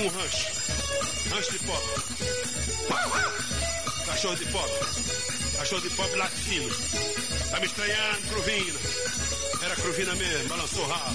com um rancho. Rancho de pobre. Cachorro de pobre. Cachorro de pobre late fino. Tá me estranhando, Cruvina. Era Cruvina mesmo, balançou o rabo.